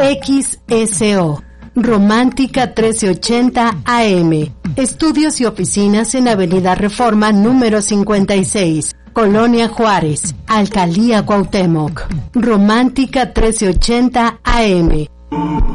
XSO. Romántica 1380 AM. Estudios y oficinas en Avenida Reforma número 56, Colonia Juárez, Alcaldía Cuauhtémoc. Romántica 1380 AM.